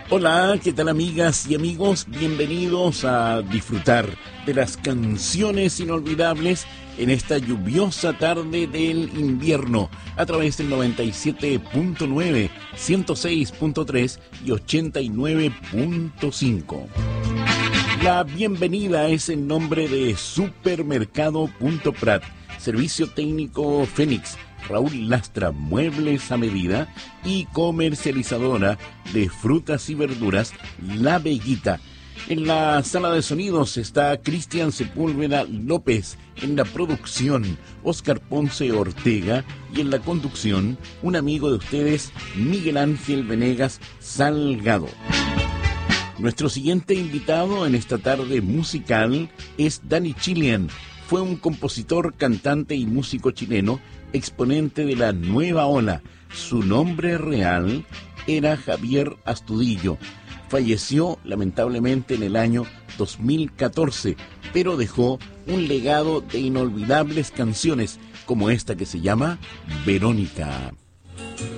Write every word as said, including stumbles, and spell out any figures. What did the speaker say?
Hola, ¿qué tal amigas y amigos? Bienvenidos a disfrutar de las canciones inolvidables en esta lluviosa tarde del invierno a través del noventa y siete punto nueve, ciento seis punto tres y ochenta y nueve punto cinco. La bienvenida es en nombre de Supermercado Punto Prat, Servicio Técnico Fénix, Raúl Lastra, Muebles a Medida y comercializadora de frutas y verduras La Veguita. En la sala de sonidos está Cristian Sepúlveda López, en la producción Óscar Ponce Ortega y en la conducción un amigo de ustedes, Miguel Ángel Venegas Salgado. Nuestro siguiente invitado en esta tarde musical es Danny Chilean. Fue un compositor, cantante y músico chileno, exponente de la nueva ola. Su nombre real era Javier Astudillo. Falleció lamentablemente en el año dos mil catorce, pero dejó un legado de inolvidables canciones como esta que se llama Verónica.